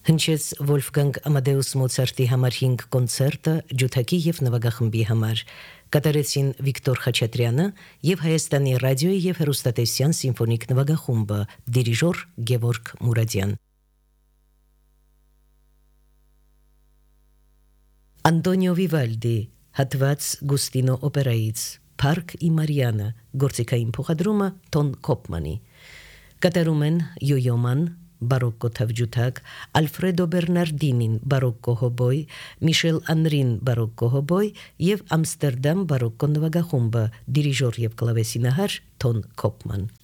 Հնչեց Վոլֆգանգ Ամադեուս Մոցարտի համար 5 կոնցերտը ջութակի եւ նվագախմբի համար։ Կատարեցին Վիկտոր Խաչատրյանը եւ Հայաստանի ռադիոյի եւ հեռուստատեսության սիմֆոնիկ նվագախումբը, դիրիժոր Գևորգ Մուրադյան։ Անտոնիո Վիվալդի հատված Գուստինո օպերայից Փարք ի Մարիանա, գործիքային փոխադրումը Տոն Կոպմանի։ Կատարում են Յոյոման բարոկկո թավջութակ, Ալֆրեդո Բերնարդինին բարոկկո հոբոյ, Միշել Անրին բարոկկո հոբոյ եւ Ամստերդամ բարոկկո նվագախումբը, դիրիժոր եւ կլավեսինահար Տոն Կոպման։